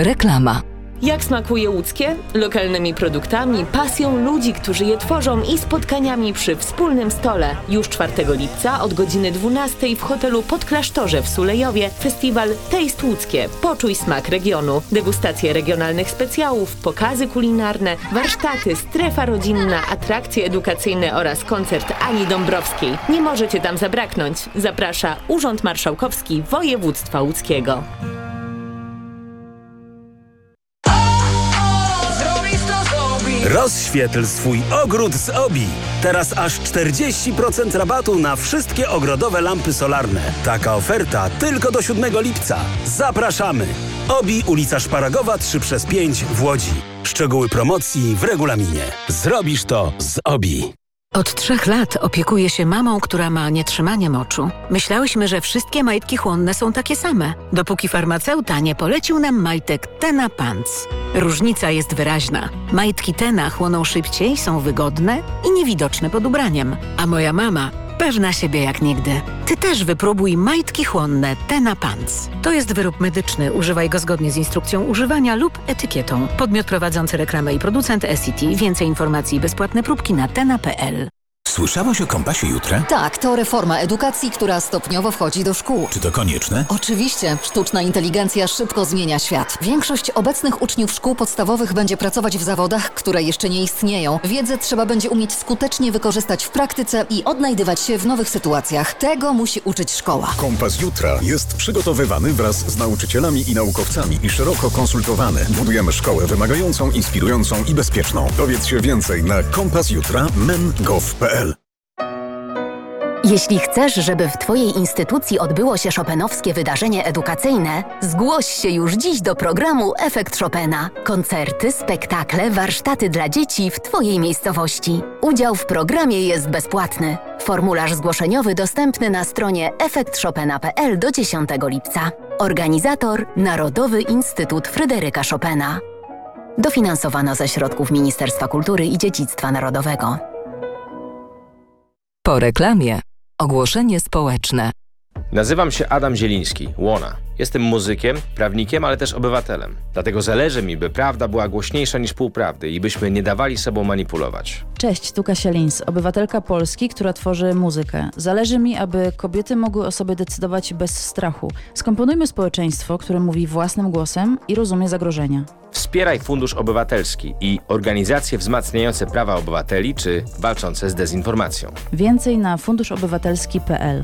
Reklama. Jak smakuje łódzkie? Lokalnymi produktami, pasją ludzi, którzy je tworzą i spotkaniami przy wspólnym stole. Już 4 lipca od godziny 12 w hotelu Podklasztorze w Sulejowie festiwal Taste Łódzkie. Poczuj smak regionu. Degustacje regionalnych specjałów, pokazy kulinarne, warsztaty, strefa rodzinna, atrakcje edukacyjne oraz koncert Ani Dąbrowskiej. Nie możecie tam zabraknąć. Zaprasza Urząd Marszałkowski Województwa Łódzkiego. Rozświetl swój ogród z Obi. Teraz aż 40% rabatu na wszystkie ogrodowe lampy solarne. Taka oferta tylko do 7 lipca. Zapraszamy! Obi, ulica Szparagowa 3/5 w Łodzi. Szczegóły promocji w regulaminie. Zrobisz to z Obi. Od 3 lat opiekuję się mamą, która ma nietrzymanie moczu. Myślałyśmy, że wszystkie majtki chłonne są takie same, dopóki farmaceuta nie polecił nam majtek Tena Pants. Różnica jest wyraźna. Majtki Tena chłoną szybciej, są wygodne i niewidoczne pod ubraniem. A moja mama pewna siebie jak nigdy. Ty też wypróbuj majtki chłonne Tena Pants. To jest wyrób medyczny. Używaj go zgodnie z instrukcją używania lub etykietą. Podmiot prowadzący reklamę i producent Essity. Więcej informacji i bezpłatne próbki na tena.pl. Słyszałaś o Kompasie Jutra? Tak, to reforma edukacji, która stopniowo wchodzi do szkół. Czy to konieczne? Oczywiście. Sztuczna inteligencja szybko zmienia świat. Większość obecnych uczniów szkół podstawowych będzie pracować w zawodach, które jeszcze nie istnieją. Wiedzę trzeba będzie umieć skutecznie wykorzystać w praktyce i odnajdywać się w nowych sytuacjach. Tego musi uczyć szkoła. Kompas Jutra jest przygotowywany wraz z nauczycielami i naukowcami i szeroko konsultowany. Budujemy szkołę wymagającą, inspirującą i bezpieczną. Dowiedz się więcej na kompasjutra.men.gov.pl. Jeśli chcesz, żeby w Twojej instytucji odbyło się chopinowskie wydarzenie edukacyjne, zgłoś się już dziś do programu Efekt Chopina. Koncerty, spektakle, warsztaty dla dzieci w Twojej miejscowości. Udział w programie jest bezpłatny. Formularz zgłoszeniowy dostępny na stronie efektchopina.pl do 10 lipca. Organizator Narodowy Instytut Fryderyka Chopina. Dofinansowano ze środków Ministerstwa Kultury i Dziedzictwa Narodowego. Po reklamie ogłoszenie społeczne. Nazywam się Adam Zieliński, Łona. Jestem muzykiem, prawnikiem, ale też obywatelem. Dlatego zależy mi, by prawda była głośniejsza niż półprawdy i byśmy nie dawali sobą manipulować. Cześć, tu Kasia Lins, obywatelka Polski, która tworzy muzykę. Zależy mi, aby kobiety mogły o sobie decydować bez strachu. Skomponujmy społeczeństwo, które mówi własnym głosem i rozumie zagrożenia. Wspieraj Fundusz Obywatelski i organizacje wzmacniające prawa obywateli czy walczące z dezinformacją. Więcej na funduszobywatelski.pl.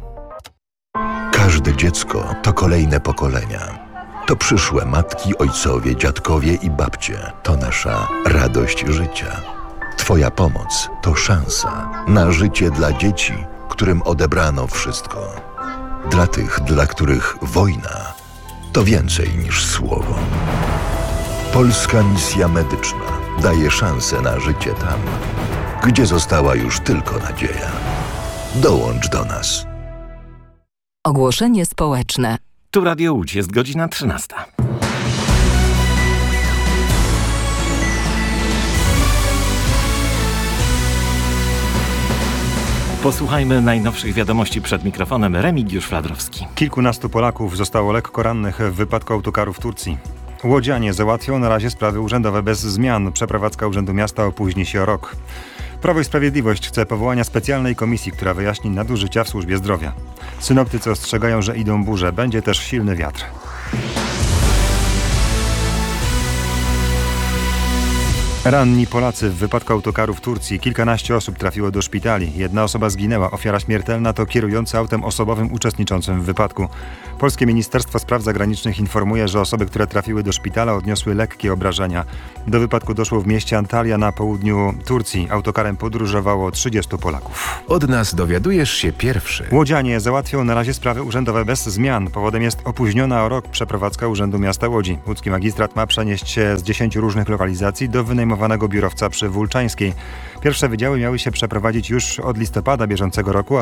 Każde dziecko to kolejne pokolenia. To przyszłe matki, ojcowie, dziadkowie i babcie. To nasza radość życia. Twoja pomoc to szansa na życie dla dzieci, którym odebrano wszystko. Dla tych, dla których wojna to więcej niż słowo. Polska Misja Medyczna daje szansę na życie tam, gdzie została już tylko nadzieja. Dołącz do nas. Ogłoszenie społeczne. Tu Radio Łódź, jest godzina 13. Posłuchajmy najnowszych wiadomości przed mikrofonem. Remigiusz Fladrowski. Kilkunastu Polaków zostało lekko rannych w wypadku autokaru w Turcji. Łodzianie załatwią na razie sprawy urzędowe bez zmian. Przeprowadzka Urzędu Miasta opóźni się o rok. Prawo i Sprawiedliwość chce powołania specjalnej komisji, która wyjaśni nadużycia w służbie zdrowia. Synoptycy ostrzegają, że idą burze. Będzie też silny wiatr. Ranni Polacy w wypadku autokaru w Turcji. Kilkanaście osób trafiło do szpitali. Jedna osoba zginęła. Ofiara śmiertelna to kierujący autem osobowym uczestniczącym w wypadku. Polskie Ministerstwo Spraw Zagranicznych informuje, że osoby, które trafiły do szpitala, odniosły lekkie obrażenia. Do wypadku doszło w mieście Antalya na południu Turcji. Autokarem podróżowało 30 Polaków. Od nas dowiadujesz się pierwszy. Łodzianie załatwią na razie sprawy urzędowe bez zmian. Powodem jest opóźniona o rok przeprowadzka Urzędu Miasta Łodzi. Łódzki magistrat ma przenieść się z 10 różnych lokalizacji do wynajmowanego biurowca przy Wólczańskiej. Pierwsze wydziały miały się przeprowadzić już od listopada bieżącego roku,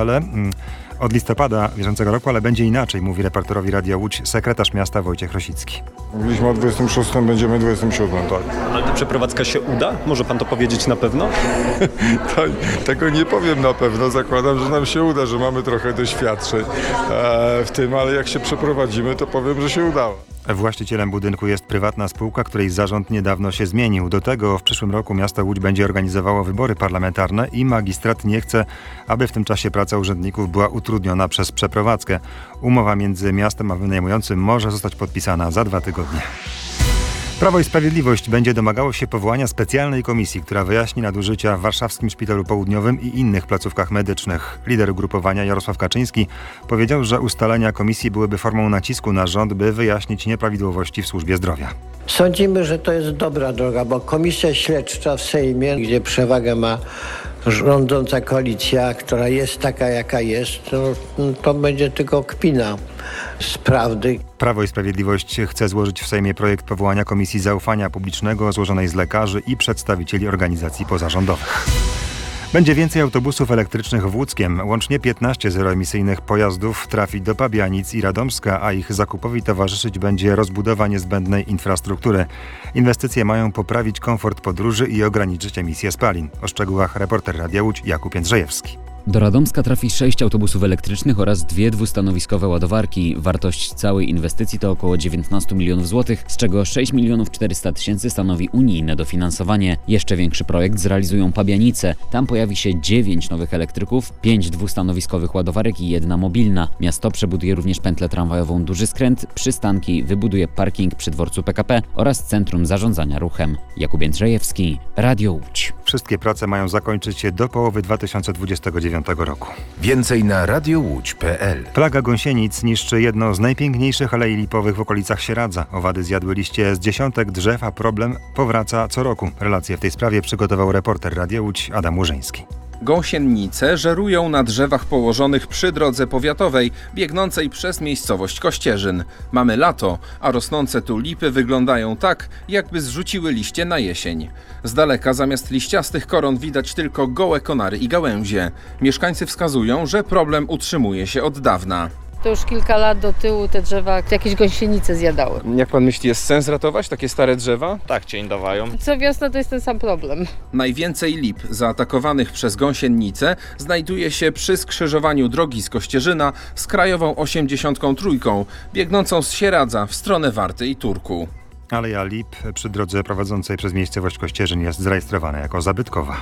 ale będzie inaczej, mówi reporterowi Radia Łódź sekretarz miasta Wojciech Rosicki. Mówiliśmy o 26, będziemy 27, tak. Ale ta przeprowadzka się uda? Może pan to powiedzieć na pewno? Tego nie powiem na pewno. Zakładam, że nam się uda, że mamy trochę doświadczeń w tym, ale jak się przeprowadzimy, to powiem, że się udało. Właścicielem budynku jest prywatna spółka, której zarząd niedawno się zmienił. Do tego w przyszłym roku miasto Łódź będzie organizowało wybory parlamentarne i magistrat nie chce, aby w tym czasie praca urzędników była utrudniona przez przeprowadzkę. Umowa między miastem a wynajmującym może zostać podpisana za 2 tygodnie. Prawo i Sprawiedliwość będzie domagało się powołania specjalnej komisji, która wyjaśni nadużycia w Warszawskim Szpitalu Południowym i innych placówkach medycznych. Lider ugrupowania Jarosław Kaczyński powiedział, że ustalenia komisji byłyby formą nacisku na rząd, by wyjaśnić nieprawidłowości w służbie zdrowia. Sądzimy, że to jest dobra droga, bo komisja śledcza w Sejmie, gdzie przewagę ma rządząca koalicja, która jest taka, jaka jest, to będzie tylko kpina z prawdy. Prawo i Sprawiedliwość chce złożyć w Sejmie projekt powołania Komisji Zaufania Publicznego złożonej z lekarzy i przedstawicieli organizacji pozarządowych. Będzie więcej autobusów elektrycznych w Łódzkiem. Łącznie 15 zeroemisyjnych pojazdów trafi do Pabianic i Radomska, a ich zakupowi towarzyszyć będzie rozbudowa niezbędnej infrastruktury. Inwestycje mają poprawić komfort podróży i ograniczyć emisję spalin. O szczegółach reporter Radia Łódź Jakub Jędrzejewski. Do Radomska trafi 6 autobusów elektrycznych oraz 2 dwustanowiskowe ładowarki. Wartość całej inwestycji to około 19 milionów złotych, z czego 6 milionów 400 tysięcy stanowi unijne dofinansowanie. Jeszcze większy projekt zrealizują Pabianice. Tam pojawi się 9 nowych elektryków, 5 dwustanowiskowych ładowarek i 1 mobilna. Miasto przebuduje również pętlę tramwajową Duży Skręt, przystanki, wybuduje parking przy dworcu PKP oraz centrum zarządzania ruchem. Jakub Jędrzejewski, Radio Łódź. Wszystkie prace mają zakończyć się do połowy 2029 roku. Więcej na radiołódź.pl. Plaga gąsienic niszczy jedno z najpiękniejszych alei lipowych w okolicach Sieradza. Owady zjadły liście z dziesiątek drzew, a problem powraca co roku. Relację w tej sprawie przygotował reporter Radia Łódź Adam Łużyński. Gąsienice żerują na drzewach położonych przy drodze powiatowej, biegnącej przez miejscowość Kościerzyn. Mamy lato, a rosnące tu lipy wyglądają tak, jakby zrzuciły liście na jesień. Z daleka zamiast liściastych koron widać tylko gołe konary i gałęzie. Mieszkańcy wskazują, że problem utrzymuje się od dawna. To już kilka lat do tyłu te drzewa jakieś gąsienice zjadały. Jak pan myśli, jest sens ratować takie stare drzewa? Tak, cień dawają. Co wiosna to jest ten sam problem. Najwięcej lip zaatakowanych przez gąsienice znajduje się przy skrzyżowaniu drogi z Kościerzyna z krajową 83, biegnącą z Sieradza w stronę Warty i Turku. Aleja lip przy drodze prowadzącej przez miejscowość Kościerzyn jest zarejestrowana jako zabytkowa.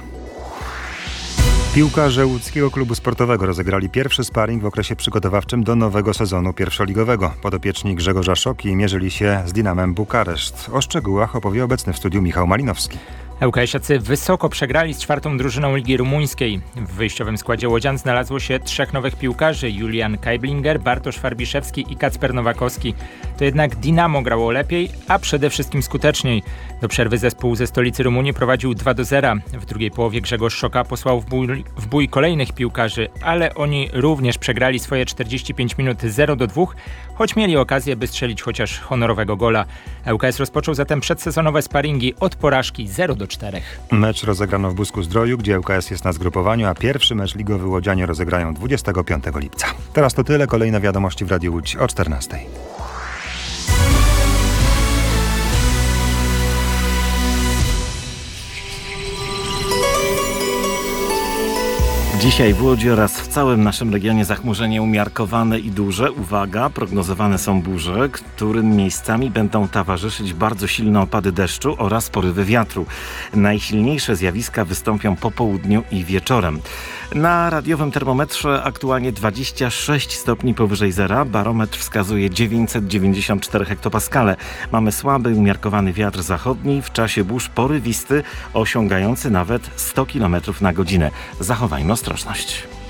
Piłkarze łódzkiego klubu sportowego rozegrali pierwszy sparring w okresie przygotowawczym do nowego sezonu pierwszoligowego. Podopieczni Grzegorza Szoki mierzyli się z Dinamem Bukareszt. O szczegółach opowie obecny w studiu Michał Malinowski. ŁKS-iacy wysoko przegrali z 4. drużyną Ligi Rumuńskiej. W wyjściowym składzie łodzian znalazło się 3 nowych piłkarzy: Julian Kajblinger, Bartosz Farbiszewski i Kacper Nowakowski. To jednak Dinamo grało lepiej, a przede wszystkim skuteczniej. Do przerwy zespół ze stolicy Rumunii prowadził 2-0. W drugiej połowie Grzegorz Szoka posłał w bój kolejnych piłkarzy, ale oni również przegrali swoje 45 minut 0-2, choć mieli okazję, by strzelić chociaż honorowego gola. ŁKS rozpoczął zatem przedsezonowe sparingi od porażki 0-4. Mecz rozegrano w Busku-Zdroju, gdzie ŁKS jest na zgrupowaniu, a pierwszy mecz ligowy łodzianie rozegrają 25 lipca. Teraz to tyle. Kolejne wiadomości w Radiu Łódź o 14. Dzisiaj w Łodzi oraz w całym naszym regionie zachmurzenie umiarkowane i duże. Uwaga, prognozowane są burze, którym miejscami będą towarzyszyć bardzo silne opady deszczu oraz porywy wiatru. Najsilniejsze zjawiska wystąpią po południu i wieczorem. Na radiowym termometrze aktualnie 26 stopni powyżej zera. Barometr wskazuje 994 hektopaskale. Mamy słaby, umiarkowany wiatr zachodni, w czasie burz porywisty, osiągający nawet 100 km na godzinę. Zachowajmy ostrożność.